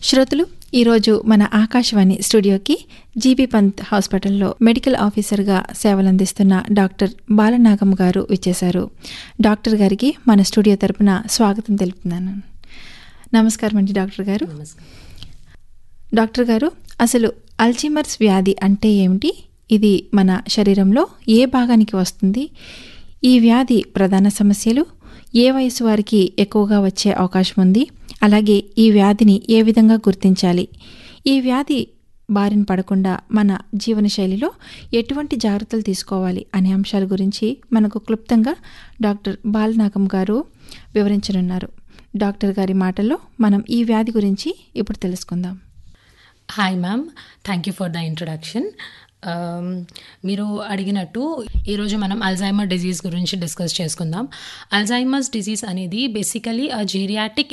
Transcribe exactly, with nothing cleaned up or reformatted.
శ్రోతలు, ఈరోజు మన ఆకాశవాణి స్టూడియోకి జీబీ పంత్ హాస్పిటల్లో మెడికల్ ఆఫీసర్గా సేవలందిస్తున్న డాక్టర్ బాలనాగం గారు విచ్చేశారు. డాక్టర్ గారికి మన స్టూడియో తరపున స్వాగతం తెలుపుతున్నాను. నమస్కారం అండి డాక్టర్ గారు. డాక్టర్ గారు, అసలు అల్జీమర్స్ వ్యాధి అంటే ఏమిటి? ఇది మన శరీరంలో ఏ భాగానికి వస్తుంది? ఈ వ్యాధి ప్రధాన సమస్యలు, ఏ వయసు వారికి ఎక్కువగా వచ్చే అవకాశం ఉంది, అలాగే ఈ వ్యాధిని ఏ విధంగా గుర్తించాలి, ఈ వ్యాధి బారిన పడకుండా మన జీవనశైలిలో ఎటువంటి జాగ్రత్తలు తీసుకోవాలి అనే అంశాల గురించి మనకు క్లుప్తంగా డాక్టర్ బాలనాగం గారు వివరించనున్నారు. డాక్టర్ గారి మాటల్లో మనం ఈ వ్యాధి గురించి ఇప్పుడు తెలుసుకుందాం. Hi ma'am, thank you for the introduction. మీరు అడిగినట్టు ఈరోజు మనం అల్జైమర్ డిజీజ్ గురించి డిస్కస్ చేసుకుందాం. అల్జైమర్స్ డిజీజ్ అనేది బేసికలీ ఆ జీరియాటిక్